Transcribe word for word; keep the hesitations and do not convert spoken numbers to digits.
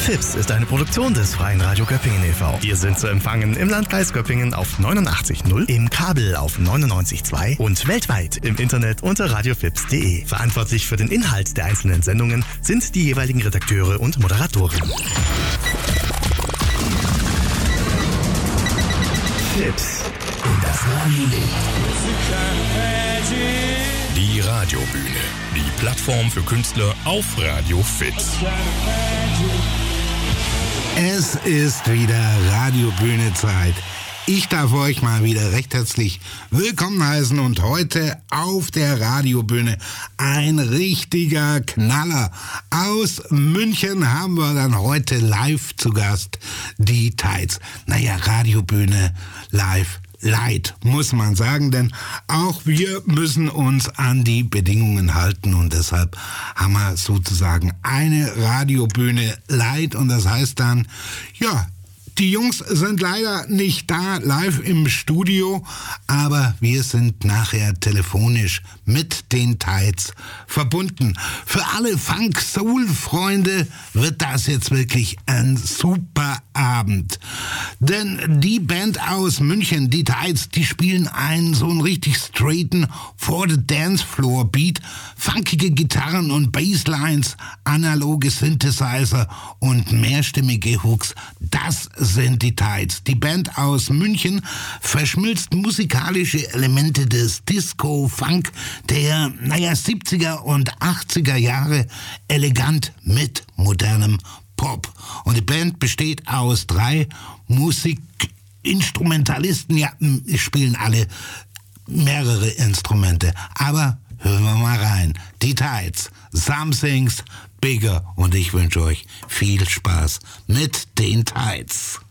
Fips ist eine Produktion des Freien Radio Göppingen e V Wir sind zu empfangen im Landkreis Göppingen auf neunundachtzig Komma null, im Kabel auf neunundneunzig Komma zwei und weltweit im Internet unter radiofips punkt de. Verantwortlich für den Inhalt der einzelnen Sendungen sind die jeweiligen Redakteure und Moderatoren. Fips und das Radio. Die Radiobühne, die Plattform für Künstler auf Radio Fips. Es ist wieder Radiobühne-Zeit. Ich darf euch mal wieder recht herzlich willkommen heißen und heute auf der Radiobühne ein richtiger Knaller. Aus München haben wir dann heute live zu Gast die Tides. Naja, Radiobühne live. Leid, muss man sagen, denn auch wir müssen uns an die Bedingungen halten und deshalb haben wir sozusagen eine Radiobühne Leid und das heißt dann, ja, die Jungs sind leider nicht da, live im Studio, aber wir sind nachher telefonisch mit den Tides verbunden. Für alle Funk-Soul-Freunde wird das jetzt wirklich ein super Abend. Denn die Band aus München, die Tides, die spielen einen so einen richtig straighten For-the-Dance-Floor-Beat, funkige Gitarren und Basslines, analoge Synthesizer und mehrstimmige Hooks. Das sind die Tides. Die Band aus München verschmilzt musikalische Elemente des Disco, Funk, der, naja, siebziger und achtziger Jahre elegant mit modernem Pop. Und die Band besteht aus drei Musikinstrumentalisten, ja, spielen alle mehrere Instrumente. Aber hören wir mal rein. Die Tides, Something's Bigger. Und ich wünsche euch viel Spaß mit den Tides.